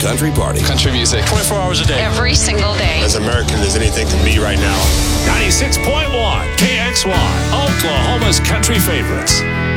country party. Country music. 24 hours a day. Every single day. As American as anything can be right now. 96.1 KXY, Oklahoma's country favorites.